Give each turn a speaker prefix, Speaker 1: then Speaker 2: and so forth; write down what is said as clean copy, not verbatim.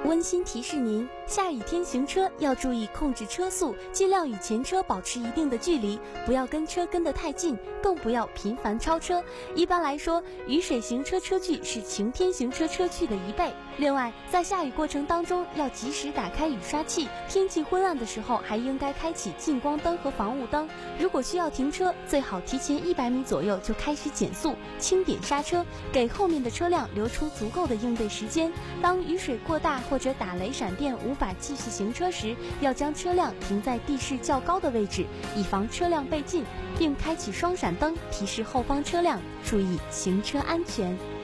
Speaker 1: 温馨提示您，下雨天行车要注意控制车速，尽量与前车保持一定的距离，不要跟车跟得太近，更不要频繁超车。一般来说，雨水行车车距是晴天行车车距的1倍。另外，在下雨过程当中要及时打开雨刷器，天气昏暗的时候还应该开启近光灯和防雾灯。如果需要停车，最好提前100米左右就开始减速，轻点刹车，给后面的车辆留出足够的应对时间。当雨水过大或者打雷闪电无法继续行车时，要将车辆停在地势较高的位置，以防车辆被禁，并开启双闪灯提示后方车辆注意行车安全。